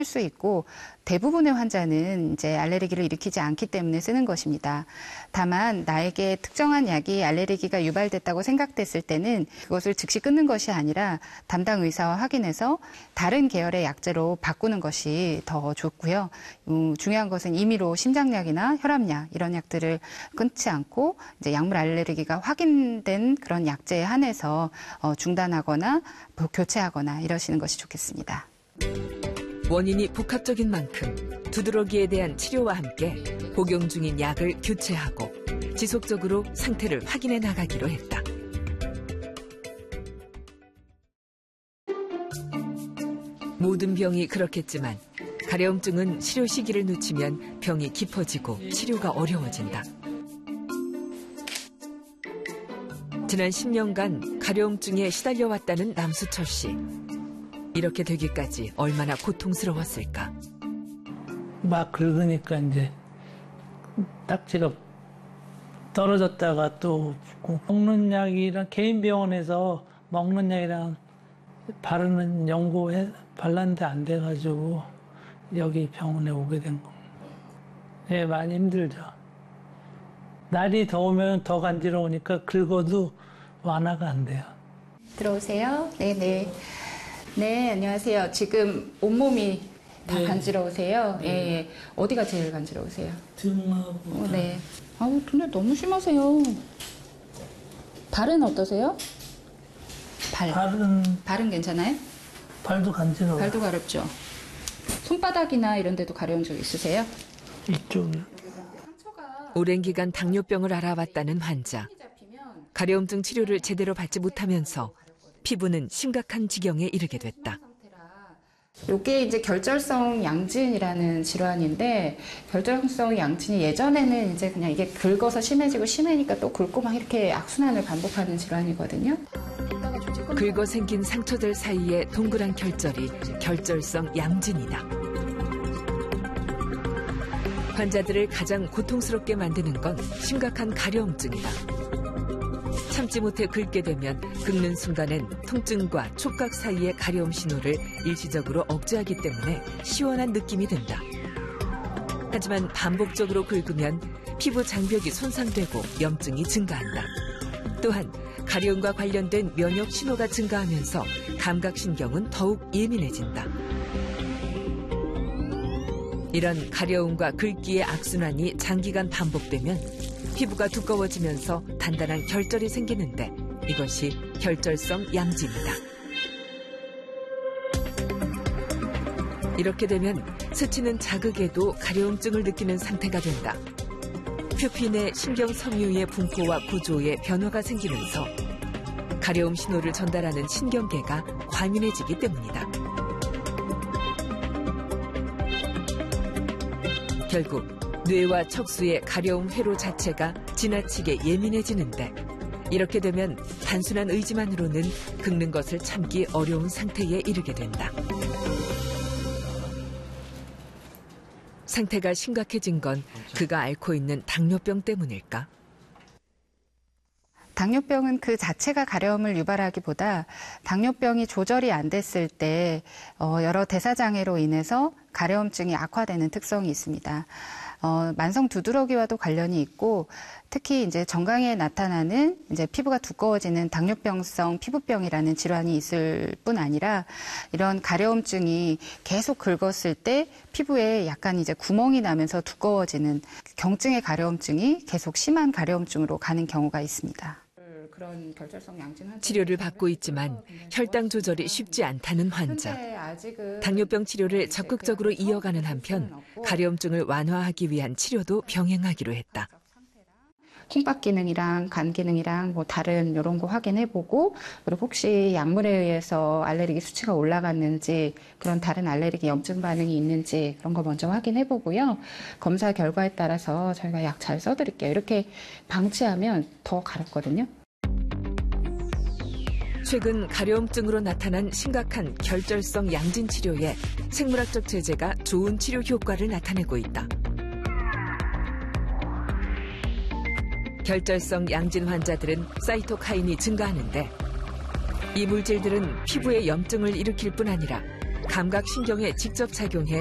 수 있고 대부분의 환자는 이제 알레르기를 일으키지 않기 때문에 쓰는 것입니다. 다만 나에게 특정한 약이 알레르기가 유발됐다고 생각됐을 때는 그것을 즉시 끊는 것이 아니라 담당 의사와 확인해서 다른 계열의 약제로 바꾸는 것이 더 좋고요. 중요한 것은 임의로 심장약이나 혈압약 이런 약들을 끊지 않고 이제 약물 알레르기가 확인된 그런 약제에 한해서 중단하거나 교체하거나 이러시는 것이 좋겠습니다. 원인이 복합적인 만큼 두드러기에 대한 치료와 함께 복용 중인 약을 교체하고 지속적으로 상태를 확인해 나가기로 했다. 모든 병이 그렇겠지만 가려움증은 치료 시기를 놓치면 병이 깊어지고 치료가 어려워진다. 지난 10년간 가려움증에 시달려왔다는 남수철 씨. 이렇게 되기까지 얼마나 고통스러웠을까. 막 긁으니까 이제 딱지가 떨어졌다가 또 먹는 약이랑 개인 병원에서 먹는 약이랑 바르는 연고에 발랐는데 안 돼가지고 여기 병원에 오게 된 겁니다. 네, 많이 힘들죠. 날이 더우면 더 간지러우니까 긁어도 완화가 안 돼요. 들어오세요. 네네. 네, 안녕하세요. 지금 온몸이 다 네. 간지러우세요? 네. 예. 어디가 제일 간지러우세요? 등하고. 네. 아우, 근데 너무 심하세요. 발은 어떠세요? 발은 괜찮아요? 발도 간지러워요. 발도 가렵죠? 손바닥이나 이런 데도 가려운 적 있으세요? 이쪽에. 오랜 기간 당뇨병을 앓아왔다는 환자. 가려움증 치료를 제대로 받지 못하면서 피부는 심각한 지경에 이르게 됐다. 이게 이제 결절성 양진이라는 질환인데, 결절성 양진이 예전에는 이제 그냥 이게 긁어서 심해지고 심해니까 또 긁고 막 이렇게 악순환을 반복하는 질환이거든요. 긁어 생긴 상처들 사이에 동그란 결절이 결절성 양진이다. 환자들을 가장 고통스럽게 만드는 건 심각한 가려움증이다. 참지 못해 긁게 되면 긁는 순간엔 통증과 촉각 사이의 가려움 신호를 일시적으로 억제하기 때문에 시원한 느낌이 든다. 하지만 반복적으로 긁으면 피부 장벽이 손상되고 염증이 증가한다. 또한 가려움과 관련된 면역 신호가 증가하면서 감각신경은 더욱 예민해진다. 이런 가려움과 긁기의 악순환이 장기간 반복되면 피부가 두꺼워지면서 단단한 결절이 생기는데 이것이 결절성 양진이다. 이렇게 되면 스치는 자극에도 가려움증을 느끼는 상태가 된다. 표피 내 신경 섬유의 분포와 구조에 변화가 생기면서 가려움 신호를 전달하는 신경계가 과민해지기 때문이다. 결국 뇌와 척수의 가려움 회로 자체가 지나치게 예민해지는데 이렇게 되면 단순한 의지만으로는 긁는 것을 참기 어려운 상태에 이르게 된다. 상태가 심각해진 건 그가 앓고 있는 당뇨병 때문일까? 당뇨병은 그 자체가 가려움을 유발하기보다 당뇨병이 조절이 안 됐을 때 여러 대사장애로 인해서 가려움증이 악화되는 특성이 있습니다. 만성 두드러기와도 관련이 있고 특히 이제 정강이에 나타나는 이제 피부가 두꺼워지는 당뇨병성 피부병이라는 질환이 있을 뿐 아니라 이런 가려움증이 계속 긁었을 때 피부에 약간 이제 구멍이 나면서 두꺼워지는 경증의 가려움증이 계속 심한 가려움증으로 가는 경우가 있습니다. 그런 결절성 양진 치료를 받고 있지만 혈당 조절이 쉽지 않다는 환자. 당뇨병 치료를 적극적으로 이어가는 한편 가려움증을 완화하기 위한 치료도 병행하기로 했다. 콩팥 기능이랑 간 기능이랑 뭐 다른 이런 거 확인해보고 그리고 혹시 약물에 의해서 알레르기 수치가 올라갔는지 그런 다른 알레르기 염증 반응이 있는지 그런 거 먼저 확인해보고요. 검사 결과에 따라서 저희가 약 잘 써드릴게요. 이렇게 방치하면 더 가렵거든요. 최근 가려움증으로 나타난 심각한 결절성 양진 치료에 생물학적 제제가 좋은 치료 효과를 나타내고 있다. 결절성 양진 환자들은 사이토카인이 증가하는데 이 물질들은 피부에 염증을 일으킬 뿐 아니라 감각 신경에 직접 작용해